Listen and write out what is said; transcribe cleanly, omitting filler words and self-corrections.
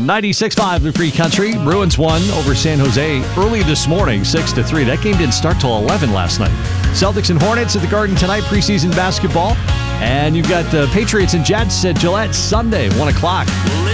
96.5 The Free Country. Bruins won over San Jose early this morning, 6-3. That game didn't start till 11 last night. Celtics and Hornets at the Garden tonight, preseason basketball. And you've got the Patriots and Jets at Gillette Sunday, 1 o'clock.